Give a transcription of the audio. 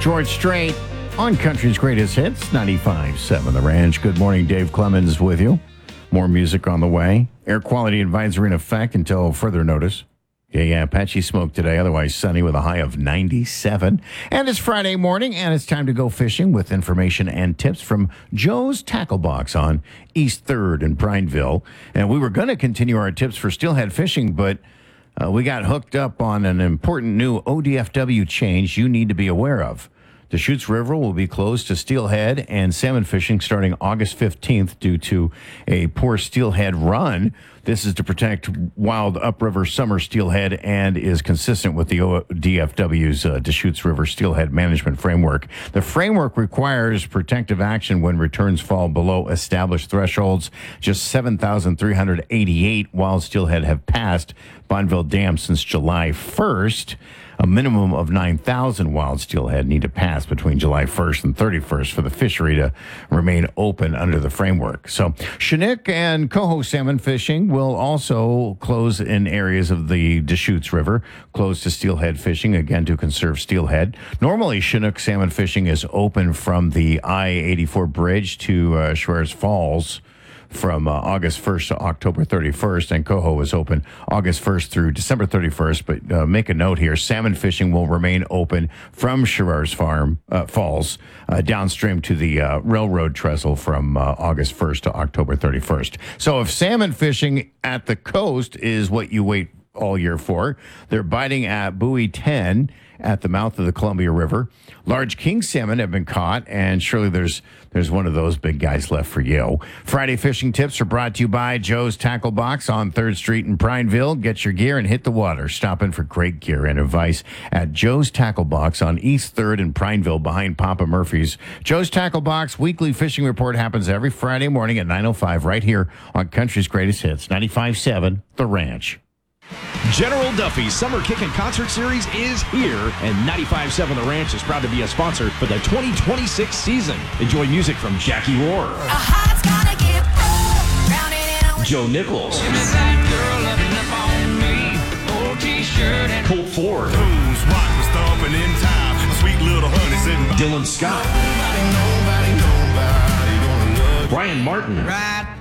George Strait on Country's Greatest Hits, 95.7 The Ranch. Good morning, Dave Clemens with you. More music on the way. Air quality advisory in effect until further notice. Yeah, patchy smoke today, otherwise sunny with a high of 97. And it's Friday morning, and it's time to go fishing with information and tips from Joe's Tackle Box on East 3rd in Prineville. And we were going to continue our tips for steelhead fishing, but we got hooked up on an important new ODFW change you need to be aware of. Deschutes River will be closed to steelhead and salmon fishing starting August 15th due to a poor steelhead run. This is to protect wild upriver summer steelhead and is consistent with the ODFW's Deschutes River Steelhead Management Framework. The framework requires protective action when returns fall below established thresholds. Just 7,388 wild steelhead have passed Bonneville Dam since July 1st. A minimum of 9,000 wild steelhead need to pass between July 1st and 31st for the fishery to remain open under the framework. So Chinook and coho salmon fishing will also close in areas of the Deschutes River, closed to steelhead fishing, again to conserve steelhead. Normally, Chinook salmon fishing is open from the I-84 bridge to Schweres Falls from August 1st to October 31st, and coho is open August 1st through December 31st. But make a note here, salmon fishing will remain open from Schweres Falls downstream to the railroad trestle from August 1st to October 31st. So if salmon fishing at the coast is what you wait all year for, they're biting at buoy 10 at the mouth of the Columbia River. Large king salmon have been caught, and surely there's one of those big guys left for you. Friday fishing tips are brought to you by Joe's Tackle Box on 3rd Street in Prineville. Get your gear and hit the water. Stop in for great gear and advice at Joe's Tackle Box on East 3rd in Prineville behind Papa Murphy's. Joe's Tackle Box weekly fishing report happens every Friday morning at 9:05 right here on Country's Greatest Hits, 95.7 The Ranch. General Duffy's Summer Kickin' Concert Series is here, and 95.7 The Ranch is proud to be a sponsor for the 2026 season. Enjoy music from Jackie Rohr, Joe Nichols, Colt Ford, Dylan Scott, Brian Martin,